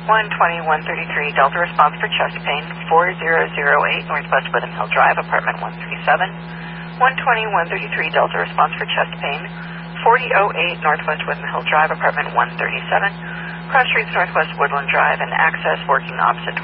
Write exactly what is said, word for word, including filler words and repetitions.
one twenty, one thirty-three, Delta response for chest pain, four zero zero eight, Northwest Witham Hill Drive, apartment one thirty-seven. one twenty, one thirty-three, Delta response for chest pain, forty oh eight, Northwest Witham Hill Drive, apartment one thirty-seven. Cross Streets, Northwest Woodland Drive, and access working opposite